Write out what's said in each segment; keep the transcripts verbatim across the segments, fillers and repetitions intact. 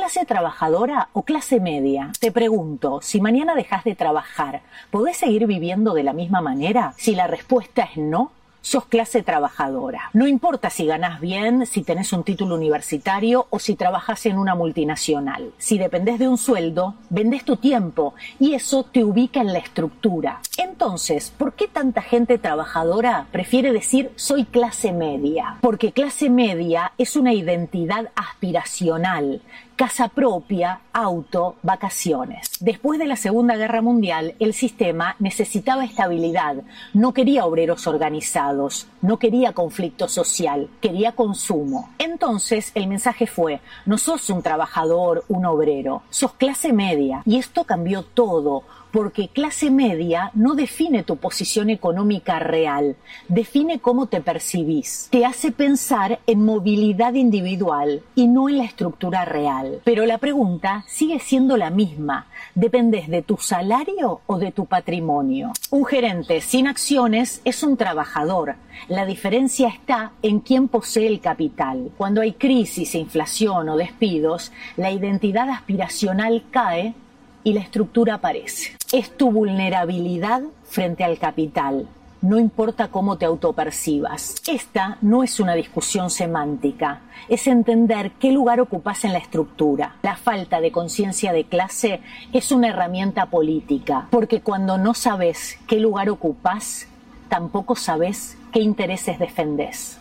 clase trabajadora o clase media? Te pregunto, si mañana dejas de trabajar, ¿podés seguir viviendo de la misma manera? Si la respuesta es no, sos clase trabajadora. No importa si ganás bien, si tenés un título universitario o si trabajás en una multinacional. Si dependés de un sueldo, vendés tu tiempo y eso te ubica en la estructura. Entonces, ¿por qué tanta gente trabajadora prefiere decir soy clase media? Porque clase media es una identidad aspiracional. Casa propia, auto, vacaciones. Después de la Segunda Guerra Mundial, el sistema necesitaba estabilidad. No quería obreros organizados, no quería conflicto social, quería consumo. Entonces, el mensaje fue, no sos un trabajador, un obrero, sos clase media. Y esto cambió todo, porque clase media no define tu posición económica real, define cómo te percibís. Te hace pensar en movilidad individual y no en la estructura real. Pero la pregunta sigue siendo la misma. ¿Dependes de tu salario o de tu patrimonio? Un gerente sin acciones es un trabajador. La diferencia está en quién posee el capital. Cuando hay crisis, inflación o despidos, la identidad aspiracional cae y la estructura aparece. Es tu vulnerabilidad frente al capital. No importa cómo te autopercibas. Esta no es una discusión semántica. Es entender qué lugar ocupas en la estructura. La falta de conciencia de clase es una herramienta política, porque cuando no sabes qué lugar ocupas, tampoco sabes qué intereses defendés.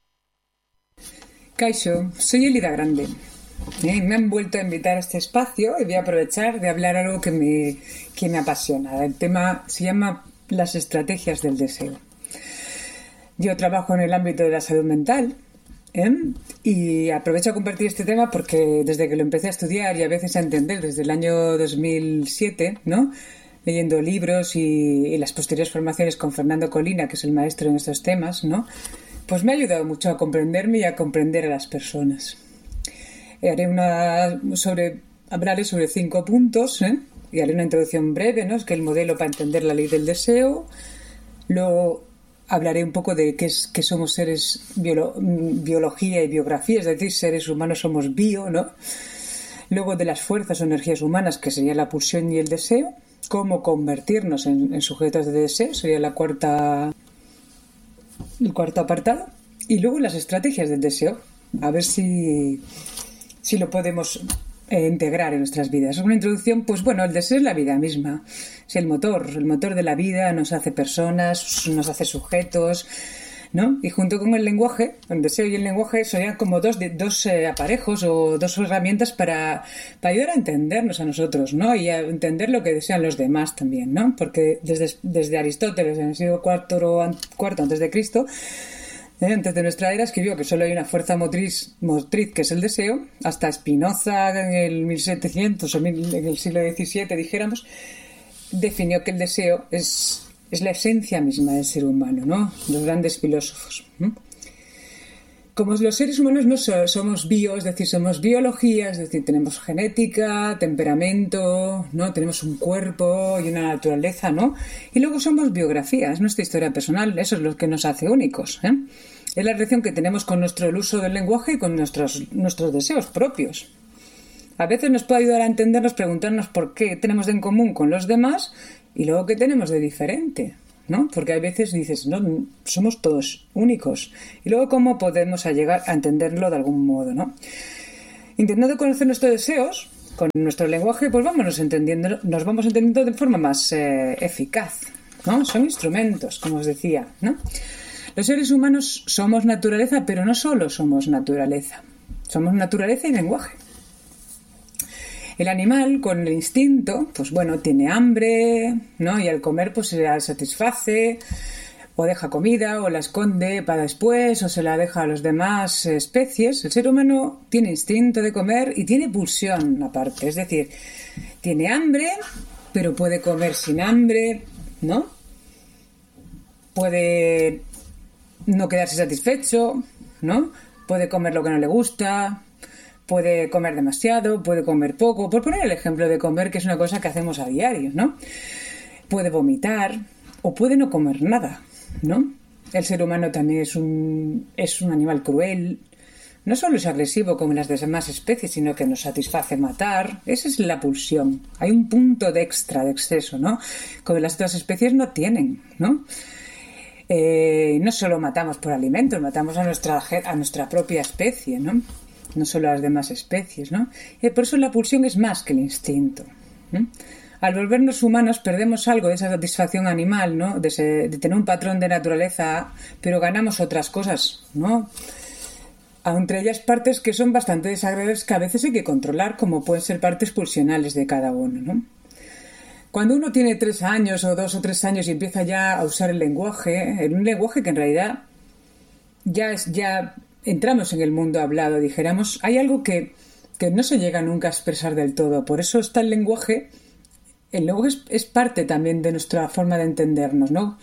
Kaixo, soy Elida Grande. Eh, me han vuelto a invitar a este espacio y voy a aprovechar de hablar algo que me, que me apasiona. El tema se llama las estrategias del deseo. Yo trabajo en el ámbito de la salud mental, ¿eh? Y aprovecho a compartir este tema porque desde que lo empecé a estudiar y a veces a entender desde el año dos mil siete, ¿no?, leyendo libros y, y las posteriores formaciones con Fernando Colina, que es el maestro en estos temas, ¿no?, pues me ha ayudado mucho a comprenderme y a comprender a las personas. Haré una sobre, hablaré sobre cinco puntos, ¿eh? Y haré una introducción breve, ¿no? Es que el modelo para entender la ley del deseo. Luego hablaré un poco de qué es que somos seres biolo, biología y biografía, es decir, seres humanos somos bio, ¿no? Luego de las fuerzas o energías humanas, que sería la pulsión y el deseo. Cómo convertirnos en, en sujetos de deseo, sería la cuarta, el cuarto apartado. Y luego las estrategias del deseo. A ver si... si lo podemos eh, integrar en nuestras vidas. Una introducción, pues bueno, el deseo es la vida misma. Es el motor, el motor de la vida, nos hace personas, nos hace sujetos, ¿no? Y junto con el lenguaje, el deseo y el lenguaje serían como dos, de, dos eh, aparejos o dos herramientas para, para ayudar a entendernos a nosotros, ¿no? Y a entender lo que desean los demás también, ¿no? Porque desde, desde Aristóteles, en el siglo cuarto, cuarto antes de Cristo, antes de nuestra era, escribió que solo hay una fuerza motriz, motriz que es el deseo. Hasta Spinoza en el mil setecientos o en el siglo diecisiete, dijéramos, definió que el deseo es, es la esencia misma del ser humano, ¿no? Los grandes filósofos. ¿no? Como los seres humanos no somos bio, es decir, somos biología, es decir, tenemos genética, temperamento, ¿no? Tenemos un cuerpo y una naturaleza, ¿no? Y luego somos biografía, es nuestra historia personal, eso es lo que nos hace únicos, ¿eh? Es la relación que tenemos con nuestro el uso del lenguaje y con nuestros, nuestros deseos propios. A veces nos puede ayudar a entendernos, preguntarnos por qué tenemos de en común con los demás y luego qué tenemos de diferente, ¿no? Porque a veces dices, no, somos todos únicos. Y luego cómo podemos llegar a entenderlo de algún modo, ¿no? Intentando conocer nuestros deseos con nuestro lenguaje, pues vámonos entendiendo, nos vamos entendiendo de forma más eh, eficaz, ¿no? Son instrumentos, como os decía, ¿no? Los seres humanos somos naturaleza, pero no solo somos naturaleza. Somos naturaleza y lenguaje. El animal, con el instinto, pues bueno, tiene hambre, ¿no? Y al comer, pues se la satisface, o deja comida, o la esconde para después, o se la deja a las demás especies. El ser humano tiene instinto de comer y tiene pulsión aparte. Es decir, tiene hambre, pero puede comer sin hambre, ¿no? Puede no quedarse satisfecho, ¿no? Puede comer lo que no le gusta, puede comer demasiado, puede comer poco. Por poner el ejemplo de comer, que es una cosa que hacemos a diario, ¿no? Puede vomitar o puede no comer nada, ¿no? El ser humano también es un, es un animal cruel, no solo es agresivo como en las demás especies, sino que nos satisface matar. Esa es la pulsión. Hay un punto de extra, de exceso, ¿no? Como las otras especies no tienen, ¿no? Eh, no solo matamos por alimentos, matamos a nuestra, a nuestra propia especie, ¿no? No solo a las demás especies, ¿no? Y por eso la pulsión es más que el instinto, ¿no? Al volvernos humanos perdemos algo de esa satisfacción animal, ¿no? De, ese, de tener un patrón de naturaleza, pero ganamos otras cosas, ¿no? Entre ellas partes que son bastante desagradables que a veces hay que controlar, como pueden ser partes pulsionales de cada uno, ¿no? Cuando uno tiene tres años o dos o tres años y empieza ya a usar el lenguaje, en un lenguaje que en realidad ya es ya entramos en el mundo hablado, dijéramos, hay algo que, que no se llega nunca a expresar del todo. Por eso está el lenguaje. El lenguaje es, es parte también de nuestra forma de entendernos, ¿no?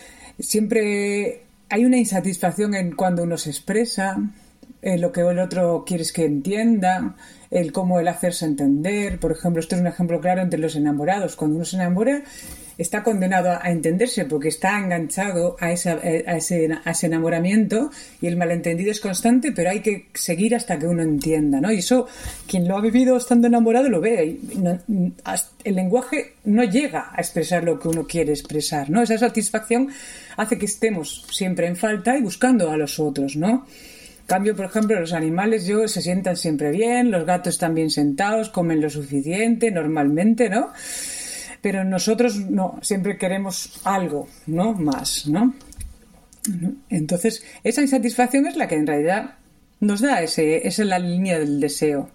Siempre hay una insatisfacción en cuando uno se expresa, en lo que el otro quieres que entienda, el cómo el hacerse entender. Por ejemplo, esto es un ejemplo claro entre los enamorados. Cuando uno se enamora, está condenado a entenderse porque está enganchado a, esa, a, ese, a ese enamoramiento, y el malentendido es constante, pero hay que seguir hasta que uno entienda, ¿no? Y eso, quien lo ha vivido estando enamorado lo ve. Y no, el lenguaje no llega a expresar lo que uno quiere expresar, ¿no? Esa satisfacción hace que estemos siempre en falta y buscando a los otros, ¿no? En cambio, por ejemplo, los animales yo, se sientan siempre bien, los gatos están bien sentados, comen lo suficiente normalmente, ¿no? Pero nosotros no, siempre queremos algo, ¿no? Más, ¿no? Entonces, esa insatisfacción es la que en realidad nos da ese, esa es la línea del deseo.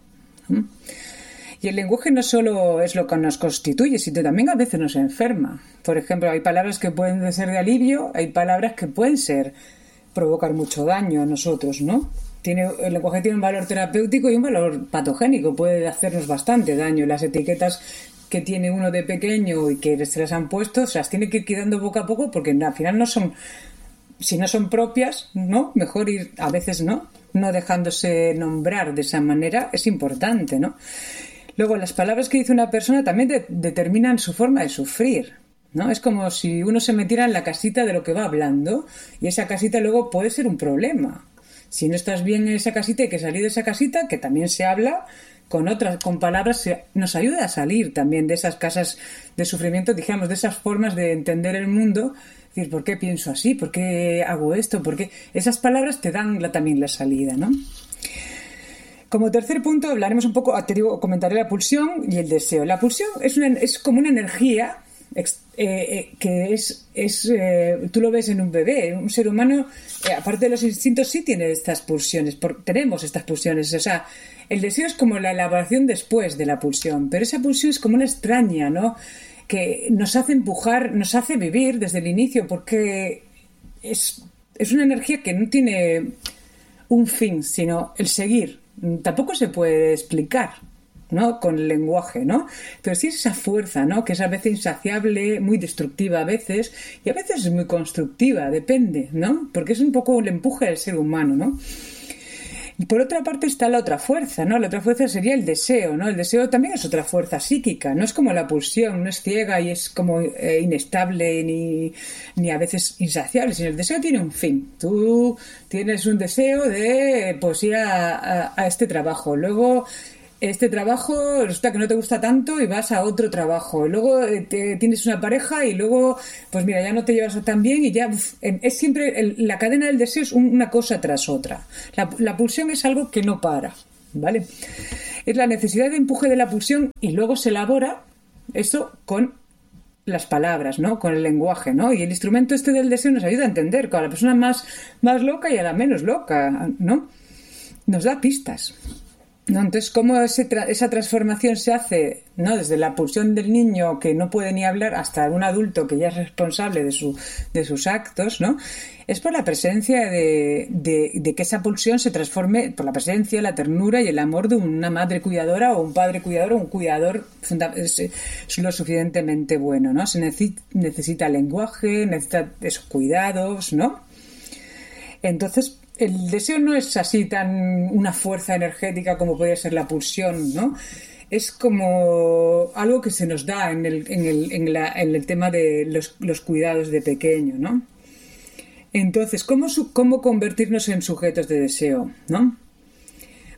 Y el lenguaje no solo es lo que nos constituye, sino también a veces nos enferma. Por ejemplo, hay palabras que pueden ser de alivio, hay palabras que pueden ser provocar mucho daño a nosotros, ¿no? Tiene, el lenguaje tiene un valor terapéutico y un valor patogénico, puede hacernos bastante daño. Las etiquetas que tiene uno de pequeño y que se las han puesto, se las tiene que ir quitando poco a poco, porque al final no son, si no son propias, ¿no? Mejor ir, a veces no, no dejándose nombrar de esa manera, es importante, ¿no? Luego, las palabras que dice una persona también de, determinan su forma de sufrir, ¿no? Es como si uno se metiera en la casita de lo que va hablando, y esa casita luego puede ser un problema. Si no estás bien en esa casita, hay que salir de esa casita, que también se habla con otras, con palabras, se, nos ayuda a salir también de esas casas de sufrimiento, digamos, de esas formas de entender el mundo. Es decir, ¿por qué pienso así? ¿Por qué hago esto? ¿Por qué? Esas palabras te dan la, también la salida, ¿no? Como tercer punto hablaremos un poco, te digo, comentaré la pulsión y el deseo. La pulsión es, una, es como una energía eh, eh, que es, es eh, tú lo ves en un bebé, un ser humano, eh, aparte de los instintos, sí tiene estas pulsiones, por, tenemos estas pulsiones, o sea, el deseo es como la elaboración después de la pulsión, pero esa pulsión es como una extraña, ¿no? Que nos hace empujar, nos hace vivir desde el inicio, porque es, es una energía que no tiene un fin, sino el seguir. Tampoco se puede explicar, ¿no? Con el lenguaje, ¿no? Pero sí es esa fuerza, ¿no? Que es a veces insaciable, muy destructiva a veces, y a veces es muy constructiva, depende, ¿no? Porque es un poco el empuje del ser humano, ¿no? Y por otra parte está la otra fuerza, ¿no? La otra fuerza sería el deseo, ¿no? El deseo también es otra fuerza psíquica, no es como la pulsión, no es ciega y es como eh, inestable ni, ni a veces insaciable, sino el deseo tiene un fin. Tú tienes un deseo de, pues, ir a, a, a este trabajo, luego este trabajo resulta que no te gusta tanto y vas a otro trabajo, luego te, tienes una pareja y luego, pues mira, ya no te llevas tan bien y ya, uf, es siempre, el, la cadena del deseo es una cosa tras otra. La, la pulsión es algo que no para, ¿vale? Es la necesidad de empuje de la pulsión y luego se elabora eso con las palabras, ¿no? Con el lenguaje, ¿no? Y el instrumento este del deseo nos ayuda a entender que a la persona más, más loca y a la menos loca, ¿no? Nos da pistas, ¿no? Entonces, ¿cómo ese tra- esa transformación se hace, ¿no? Desde la pulsión del niño que no puede ni hablar hasta un adulto que ya es responsable de, su, de sus actos, ¿no? Es por la presencia de, de, de que esa pulsión se transforme, por la presencia, la ternura y el amor de una madre cuidadora o un padre cuidador o un cuidador funda- es, es lo suficientemente bueno, ¿no? Se necesita, necesita lenguaje, necesita esos cuidados, ¿no? Entonces, el deseo no es así tan una fuerza energética como puede ser la pulsión, ¿no? Es como algo que se nos da en el, en el, en la, en el tema de los, los cuidados de pequeño, ¿no? Entonces, ¿cómo, su, ¿cómo convertirnos en sujetos de deseo, ¿no?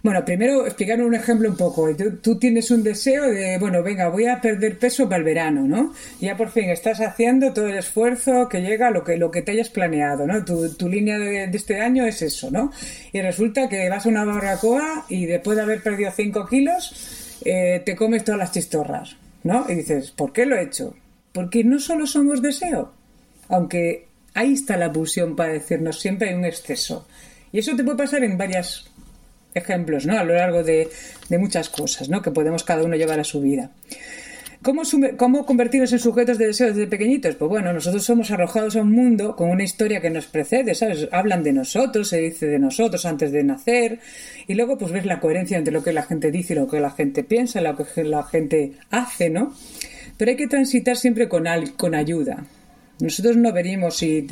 Bueno, primero explicar un ejemplo un poco. Tú, tú tienes un deseo de, bueno, venga, voy a perder peso para el verano, ¿no? Y ya por fin estás haciendo todo el esfuerzo que llega a lo que, lo que te hayas planeado, ¿no? Tu, tu línea de, de este año es eso, ¿no? Y resulta que vas a una barbacoa y después de haber perdido cinco kilos, eh, te comes todas las chistorras, ¿no? Y dices, ¿por qué lo he hecho? Porque no solo somos deseo, aunque ahí está la pulsión para decirnos, siempre hay un exceso. Y eso te puede pasar en varias ejemplos, ¿no? A lo largo de, de muchas cosas, ¿no? Que podemos cada uno llevar a su vida. ¿Cómo, sume, ¿Cómo convertirnos en sujetos de deseo desde pequeñitos? Pues bueno, nosotros somos arrojados a un mundo con una historia que nos precede, ¿sabes? Hablan de nosotros, se dice de nosotros antes de nacer, y luego pues ves la coherencia entre lo que la gente dice y lo que la gente piensa, lo que la gente hace, ¿no? Pero hay que transitar siempre con, al, con ayuda. Nosotros no venimos y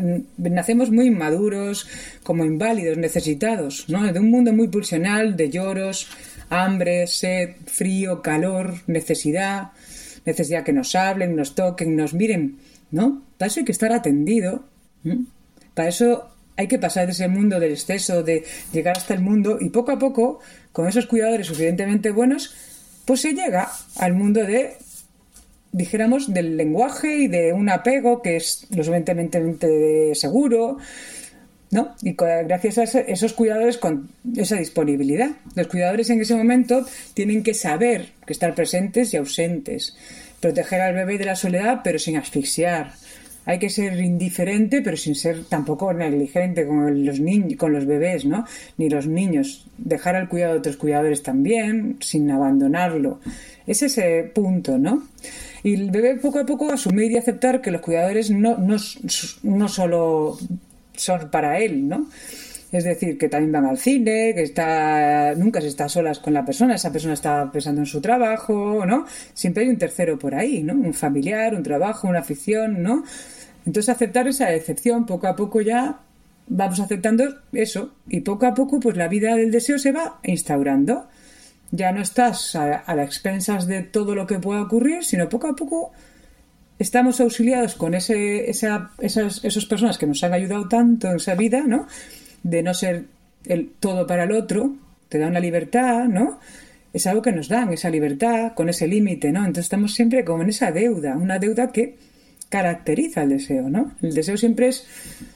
nacemos muy inmaduros, como inválidos, necesitados, ¿no? De un mundo muy pulsional, de lloros, hambre, sed, frío, calor, necesidad, necesidad que nos hablen, nos toquen, nos miren, ¿no? Para eso hay que estar atendido, ¿no? Para eso hay que pasar de ese mundo del exceso, de llegar hasta el mundo, y poco a poco, con esos cuidadores suficientemente buenos, pues se llega al mundo de, dijéramos, del lenguaje y de un apego que es lo suficientemente seguro, ¿no? Y gracias a esos cuidadores con esa disponibilidad. Los cuidadores en ese momento tienen que saber que estar presentes y ausentes, proteger al bebé de la soledad pero sin asfixiar. Hay que ser indiferente pero sin ser tampoco negligente con los niños, con los bebés, ¿no? Ni los niños. Dejar al cuidado de otros cuidadores también, sin abandonarlo. Es ese punto, ¿no? Y el bebé poco a poco asumir y aceptar que los cuidadores no, no, no solo son para él, ¿no? Es decir, que también van al cine, que está nunca se está a solas con la persona, esa persona está pensando en su trabajo, ¿no? Siempre hay un tercero por ahí, ¿no? Un familiar, un trabajo, una afición, ¿no? Entonces aceptar esa decepción, poco a poco ya vamos aceptando eso, y poco a poco pues la vida del deseo se va instaurando. Ya no estás a, a las expensas de todo lo que pueda ocurrir, sino poco a poco estamos auxiliados con ese, esa, esas, esas personas que nos han ayudado tanto en esa vida, ¿no? De no ser el todo para el otro, te da una libertad, ¿no? Es algo que nos dan, esa libertad, con ese límite, ¿no? Entonces estamos siempre como en esa deuda, una deuda que caracteriza el deseo, ¿no? El deseo siempre es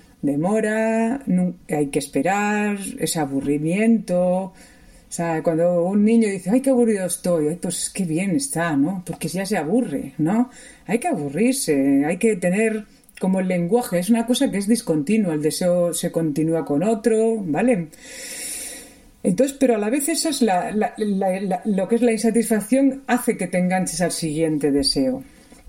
demora, hay que esperar, es aburrimiento. O sea, cuando un niño dice, ¡ay, qué aburrido estoy! Ay, pues qué bien está, ¿no? Porque ya se aburre, ¿no? Hay que aburrirse, hay que tener como el lenguaje. Es una cosa que es discontinua, el deseo se continúa con otro, ¿vale? Entonces, pero a la vez esa es la, la, la, la, lo que es la insatisfacción hace que te enganches al siguiente deseo.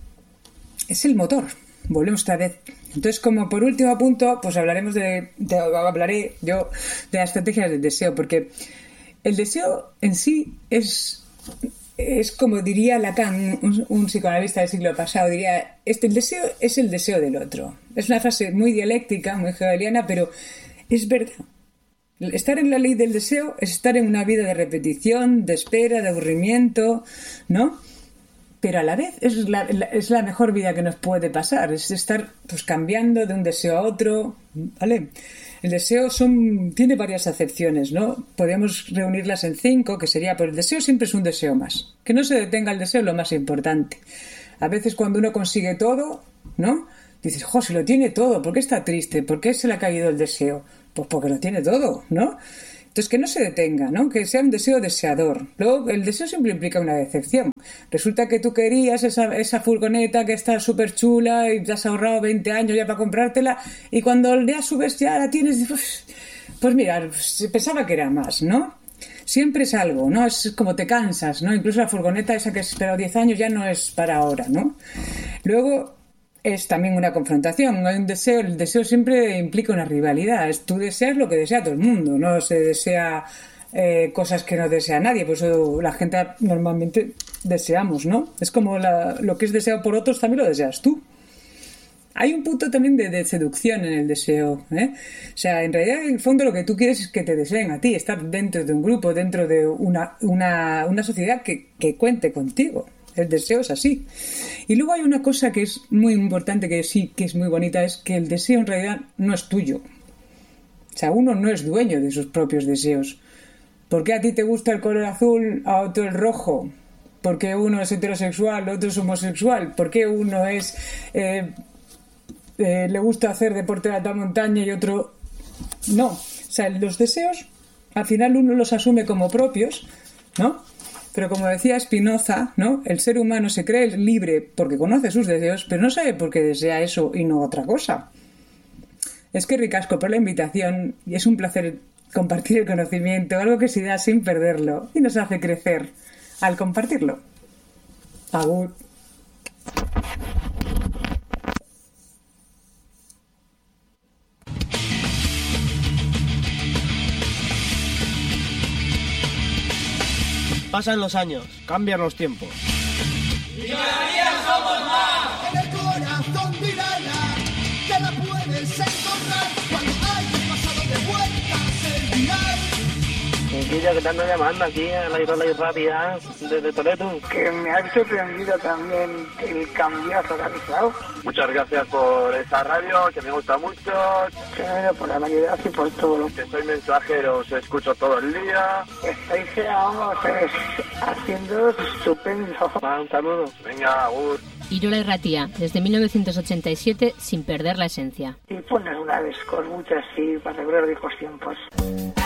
Es el motor. Volvemos otra vez. Entonces, como por último punto, pues hablaremos de, de hablaré yo de las estrategias del deseo, porque el deseo en sí es, es como diría Lacan, un, un psicoanalista del siglo pasado, diría, este, el deseo es el deseo del otro. Es una frase muy dialéctica, muy hegeliana, pero es verdad. Estar en la ley del deseo es estar en una vida de repetición, de espera, de aburrimiento, ¿no? Pero a la vez es la, la, es la mejor vida que nos puede pasar, es estar pues cambiando de un deseo a otro, ¿vale? El deseo son, tiene varias acepciones, ¿no? Podemos reunirlas en cinco, que sería, pues el deseo siempre es un deseo más. Que no se detenga el deseo es lo más importante. A veces cuando uno consigue todo, ¿no? Dices, jo, si lo tiene todo, ¿por qué está triste? ¿Por qué se le ha caído el deseo? Pues porque lo tiene todo, ¿no? Entonces, que no se detenga, ¿no? Que sea un deseo deseador. Luego, el deseo siempre implica una decepción. Resulta que tú querías esa, esa furgoneta que está súper chula y te has ahorrado veinte años ya para comprártela, y cuando ya subes ya la tienes, pues, pues mira, pensaba que era más, ¿no? Siempre es algo, ¿no? Es como te cansas, ¿no? Incluso la furgoneta esa que has esperado diez años ya no es para ahora, ¿no? Luego es también una confrontación. Hay un deseo, el deseo siempre implica una rivalidad. Es, tú deseas lo que desea todo el mundo, no se desea eh, cosas que no desea nadie. Por eso la gente normalmente deseamos, ¿no? Es como la, lo que es deseado por otros también lo deseas tú. Hay un punto también de, de seducción en el deseo, ¿eh? O sea, en realidad, en el fondo, lo que tú quieres es que te deseen a ti, estar dentro de un grupo, dentro de una, una, una sociedad que, que cuente contigo. El deseo es así. Y luego hay una cosa que es muy importante, que sí, que es muy bonita, es que el deseo en realidad no es tuyo. O sea, uno no es dueño de sus propios deseos. ¿Por qué a ti te gusta el color azul, a otro el rojo? ¿Por qué uno es heterosexual, otro es homosexual? ¿Por qué uno es eh, eh, le gusta hacer deporte de alta montaña y otro no? O sea, los deseos, al final uno los asume como propios, ¿no? Pero como decía Spinoza, ¿no? El ser humano se cree libre porque conoce sus deseos, pero no sabe por qué desea eso y no otra cosa. Es que ricasco por la invitación y es un placer compartir el conocimiento, algo que se da sin perderlo y nos hace crecer al compartirlo. Agur. Pasan los años, cambian los tiempos. ¡Y cada día somos más! En el corazón de Irala, que la puedes encontrar cuando hayas pasado de vuelta el viral. Chiquilla, que te ando llamando aquí a la Irola y Rápida desde Toledo. Que me ha sorprendido también el cambiazo realizado. Muchas gracias por esa radio, que me gusta mucho. Primero por la variedad y por todo lo que soy mensajero, os escucho todo el día. Estáis, vamos, haciendo estupendo. Un saludo. Venga, agur. Irola y Ratia, desde mil novecientos ochenta y siete, sin perder la esencia. Y pones una de escorbucha así para recordar viejos tiempos.